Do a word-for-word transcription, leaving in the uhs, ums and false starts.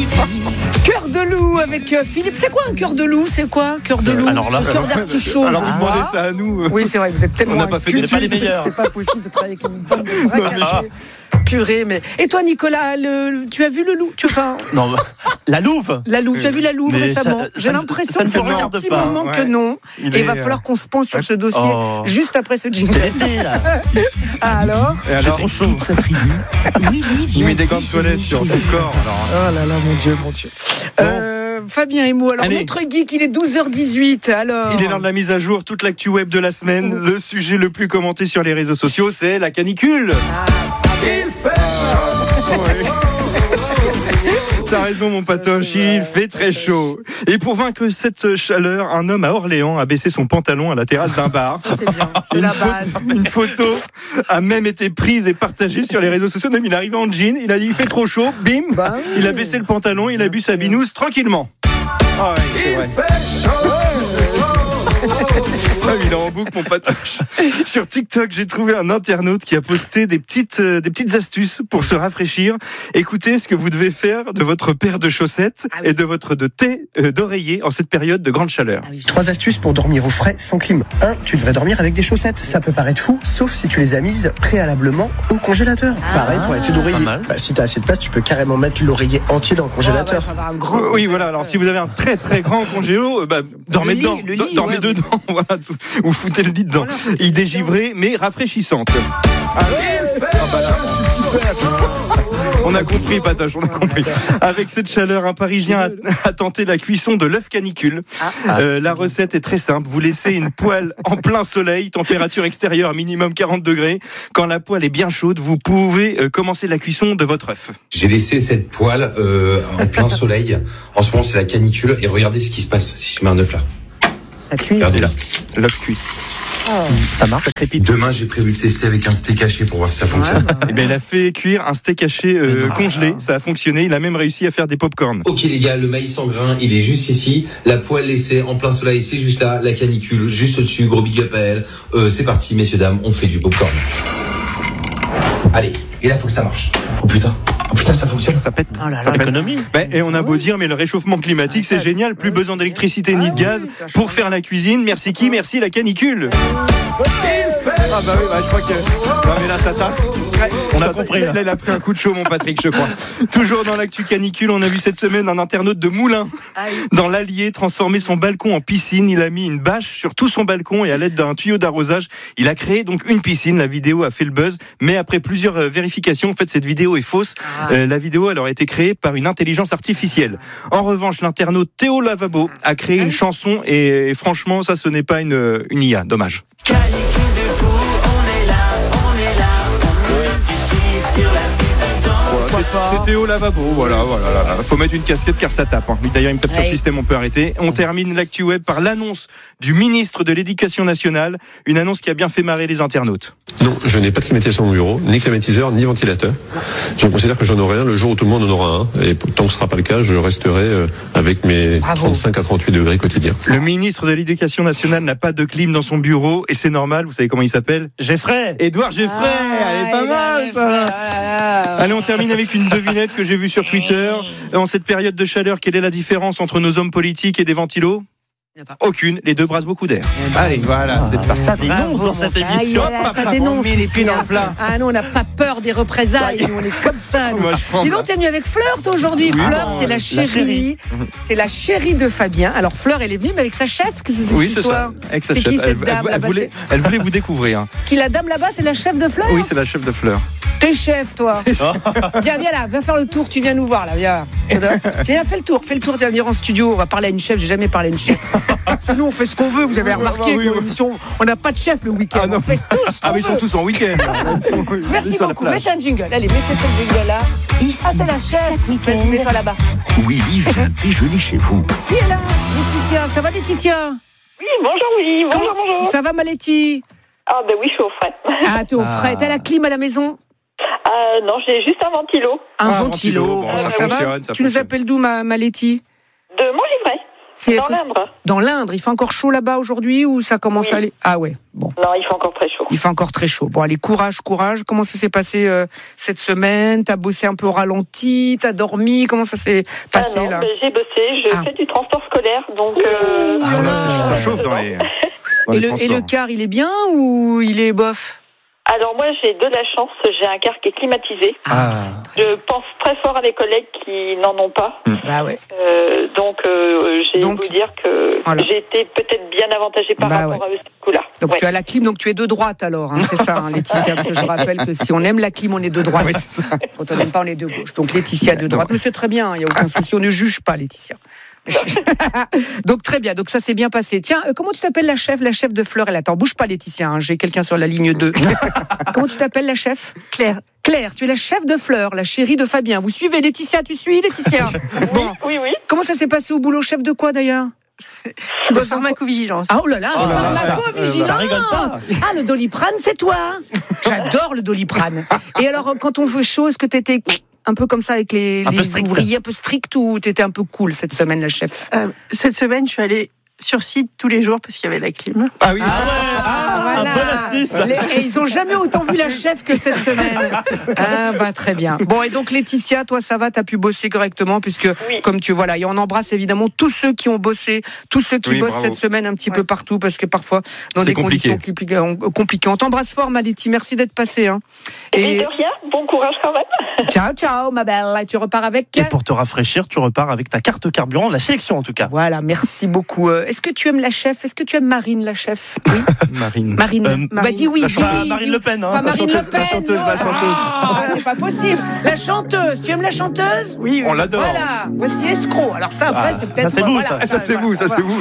Cœur de loup avec euh, Philippe. C'est quoi un cœur de loup? C'est quoi cœur de loup? Alors là, un cœur d'artichaut. Alors vous demandez ça à nous. Oui, c'est vrai, vous êtes tellement. On n'a pas fait des pas les meilleurs. C'est pas possible de travailler avec une bande de bras cachés. Purée, mais. Et toi, Nicolas, le... tu as vu le loup? Tu enfin. Non, la Louve. La Louve, tu as vu la Louve Mais récemment? ça- ça J'ai ne- l'impression ça ne que ça me fait un regarde petit pas. moment que Ouais. non. Il Et il est, va euh, falloir qu'on se penche sur ce dossier Oh. juste après ce jingle. C'est l'été, là. Ah, alors? Et J'ai alors, trop chaud. Sa tribu. Willy il vient met des gants de toilette sur son corps. Alors, Oh là là, mon Dieu, mon Dieu. Euh, Fabien et moi, alors Allez. notre geek, il est douze heures dix-huit. Alors. il est l'heure de la mise à jour, toute l'actu web de la semaine. Le sujet le plus commenté sur les réseaux sociaux, c'est la canicule. Il fait chaud. T'as raison, mon patoche, il fait très chaud. Et pour vaincre cette chaleur, un homme à Orléans a baissé son pantalon à la terrasse d'un bar. Ça, c'est bien, c'est Une, la photo, base. une photo a même été prise et partagée sur les réseaux sociaux. Même il est arrivé en jean, il a dit il fait trop chaud, bim, Bah oui. il a baissé le pantalon, il a bu sa binouse tranquillement. Ah ouais, c'est vrai. Ah, il est en boucle, mon patoche. Sur TikTok, j'ai trouvé un internaute qui a posté des petites, euh, des petites astuces pour se rafraîchir. Écoutez ce que vous devez faire de votre paire de chaussettes Ah oui. et de votre de thé euh, d'oreiller en cette période de grande chaleur. Ah oui, je- Trois astuces pour dormir au frais sans clim. un. Tu devrais dormir avec des chaussettes. Ça peut paraître fou, sauf si tu les as mises préalablement au congélateur. Pareil pour les d'oreiller. pas mal. Bah, si t'as assez de place, tu peux carrément mettre l'oreiller entier dans le congélateur. Ouais, ouais, avoir un grand Oui, voilà. Alors, si vous avez un très très grand congélo, euh, bah, dormez lit, dedans, le Do- lit, dormez ouais. dedans, voilà, tout- ou foutez le lit dedans. Voilà, foutez le lit Idée givrée, mais rafraîchissante. Ah, ah bah là, on a compris, Patoche, on a compris. Avec cette chaleur, un Parisien a, a tenté la cuisson de l'œuf canicule. Euh, la recette est très simple. Vous laissez une poêle en plein soleil, température extérieure minimum quarante degrés. Quand la poêle est bien chaude, vous pouvez euh, commencer la cuisson de votre œuf. J'ai laissé cette poêle euh, en plein soleil. En ce moment, c'est la canicule. Et regardez ce qui se passe si je mets un œuf là. La cuillère. Regardez là. L'œuf cuit. Ça marche, ça crépite. Demain, j'ai prévu de tester avec un steak haché pour voir si ça fonctionne. Eh ben, il a fait cuire un steak haché euh, congelé. Ça a fonctionné. Il a même réussi à faire des pop-corn. Ok les gars, le maïs en grain, il est juste ici. La poêle laissée en plein soleil, c'est juste là. La canicule, juste au-dessus. Gros big up à elle. Euh, c'est parti, messieurs, dames, on fait du popcorn. Allez, et là, faut que ça marche. Oh putain, oh putain, ça fonctionne. Ça pète. Oh là Ça là. pète. L'économie. Ben, et on a beau dire, mais le réchauffement climatique, c'est génial. Plus besoin d'électricité ni de gaz pour faire la cuisine. Merci qui? Merci la canicule. Ah bah oui, bah, je crois que... Non mais là, ça tape. On a Ça- compris, Là, là. il a pris un coup de chaud, mon Patrick, je crois. Toujours dans l'actu canicule, on a vu cette semaine un internaute de Moulins Ah oui. dans l'Allier transformer son balcon en piscine. Il a mis une bâche sur tout son balcon et à l'aide d'un tuyau d'arrosage, il a créé donc une piscine. La vidéo a fait le buzz, mais après plusieurs euh, vérifications, en fait, cette vidéo est fausse. Ah. Euh, la vidéo, elle aurait été créée par une intelligence artificielle. En revanche, l'internaute Théo Lavabo a créé une chanson et, et franchement, ça, ce n'est pas une, une I A. Dommage. Canicule de fou, on est là, on est là, on se réfléchit sur la piste de danse. Voilà, c'est- c'est Théo Lavabo, voilà, voilà, voilà. Faut mettre une casquette car ça tape. Hein. D'ailleurs, il me tape sur le Ouais. système, on peut arrêter. On termine l'actu web par l'annonce du ministre de l'Éducation nationale, une annonce qui a bien fait marrer les internautes. Non, je n'ai pas de climatisation dans mon bureau, ni climatiseur, ni ventilateur. Je considère que j'en aurai un le jour où tout le monde en aura un. Et tant que ce ne sera pas le cas, je resterai euh, avec mes Bravo. trente-cinq à trente-huit degrés quotidiens. Le ministre de l'Éducation nationale n'a pas de clim dans son bureau et c'est normal. Vous savez comment il s'appelle? Geffray. Édouard Geffray. Elle est pas mal, ça. Allez, on termine avec une devinette que j'ai vue sur Twitter. En cette période de chaleur, quelle est la différence entre nos hommes politiques et des ventilos? Il y en a pas. Aucune, les deux brassent beaucoup d'air. Allez, voilà, c'est parti. Ça dénonce dans cette Ah, émission. il y a- Hop, ça hop, dénonce on met les ici, pieds dans hein. le plat. Ah non, on n'a pas peur des représailles. Nous, on est comme ça. nous. Moi, je prends Dis ça. donc, t'es venu avec Fleur, toi, aujourd'hui. Oui. Fleur, Non, c'est la la chérie. chérie. C'est la chérie de Fabien. Alors, Fleur, elle est venue, mais avec sa chef. Que c'est cette Oui, c'est histoire ça. Avec sa C'est chef. qui, cette elle, dame, elle- elle là-bas, voulait, elle voulait vous découvrir. Qui, la dame là-bas, c'est la chef de Fleur? Oui, c'est la chef de Fleur. T'es chef, toi. Viens, viens là, viens faire le tour. Tu viens nous voir, là, viens. Viens, fais le tour, fais le tour. Tu vas venir en studio. On va parler à une chef. J'ai jamais parlé à une chef. Parce que nous, on fait ce qu'on veut. Vous avez Oui, remarqué, bah oui, nos oui. émissions, on n'a pas de chef le week-end. Ah, non. On fait tout ce qu'on Ah, mais ils sont veut. tous en week-end. Merci Sur la beaucoup. plage. Mettez un jingle. Allez, mettez ce jingle là. Ici, Ah, c'est la chef. chaque Vas-y, week-end. mets-toi là-bas. Willy vient déjeuner chez vous. Qui est là? Laetitia. Ça va, Laetitia? Oui, bonjour, oui, bonjour, Comment- bonjour. Ça va, ma Letty? Ah, ben oui, je suis au frais. Ah, t'es au frais. T'as la clim à la maison? Euh, non, j'ai juste un ventilo Un Ah, ventilo. ventilo. Bon, ça va fonctionne, ça Tu nous fonctionne. appelles d'où, ma, ma Letty? de Montgivray. C'est Dans que- l'Indre. Dans l'Indre, il fait encore chaud là-bas aujourd'hui ou ça commence Oui. à aller? Ah ouais, bon. Non, il fait encore très chaud. Il fait encore très chaud. Bon, allez, courage, courage. Comment ça s'est passé euh, cette semaine? T'as bossé un peu au ralenti? T'as dormi? Comment ça s'est passé ah non, là? ben, j'ai bossé, je Ah. fais du transport scolaire, donc... Euh, Ah, là, ça, ça chauffe dans les. dans et, les le, et le transports. car, il est bien ou il est bof? Alors moi, j'ai de la chance, j'ai un car qui est climatisé. Ah. Je pense très fort à mes collègues qui n'en ont pas. Bah ouais. Euh, donc, euh, j'ai Donc, vous dire que voilà. j'ai été peut-être bien avantagée par Bah rapport ouais. à eux, ce coup-là. Donc Ouais. tu as la clim, donc tu es de droite alors, hein, c'est ça, hein, Laetitia, parce que je rappelle que si on aime la clim, on est de droite. Oui, c'est ça. Quand on n'aime pas, on est de gauche. Donc Laetitia de droite, mais c'est très bien, il n'y a aucun souci, on ne juge pas Laetitia. Donc très bien, donc ça s'est bien passé. Tiens, euh, comment tu t'appelles la chef, la chef de Fleur? Elle attend, bouge pas Laetitia, hein, j'ai quelqu'un sur la ligne deux. Comment tu t'appelles la chef? Claire. Claire, tu es la chef de Fleur, la chérie de Fabien. Vous suivez Laetitia, tu suis Laetitia? Bon, Oui, oui. comment ça s'est passé au boulot, chef de quoi d'ailleurs? Tu bosses dans- Pharmacovigilance. Ah, oh là là, là là, pharmacovigilance. ça- ça rigole pas. Ah, le Doliprane, c'est toi. J'adore le Doliprane. Et alors, quand on fait chaud, est-ce que t'étais un peu comme ça avec les, Un peu les strict. ouvriers, un peu strict, ou t'étais un peu cool cette semaine, la chef? Euh, cette semaine, je suis allée sur site tous les jours parce qu'il y avait la clim. Ah oui. Ah, un bon astuce. Les- et ils ont jamais autant vu la chef que cette semaine. Ah bah très bien. Bon, et donc Laetitia, toi ça va, t'as pu bosser correctement puisque Oui. comme tu voilà, et on embrasse évidemment tous ceux qui ont bossé, tous ceux qui Oui, bossent bravo. cette semaine un petit peu partout parce que parfois dans C'est des compliqué. conditions compli- compliquées. On t'embrasse fort, ma Laetitia. Merci d'être passée. Hein. Et Et de rien, bon courage quand même. ciao ciao ma belle. Et tu repars avec. Et pour te rafraîchir, tu repars avec ta carte carburant, la sélection en tout cas. Voilà, merci beaucoup. Euh, Est-ce que tu aimes la chef? Est-ce que tu aimes Marine la chef? Oui. Marine. Marine. Euh, bah dis oui, la dis ch- oui. Marine dis- Le Pen, hein. Pas La Marine chanteuse, Le Pen. la chanteuse, non. la chanteuse. Ah, c'est pas possible. La chanteuse. Tu aimes la chanteuse? Oui, oui. On l'adore. Voilà. Voici escroc. Alors ça après Ah, c'est peut-être ça, c'est vous, voilà, ça. Ça, c'est vous, ça, c'est vous.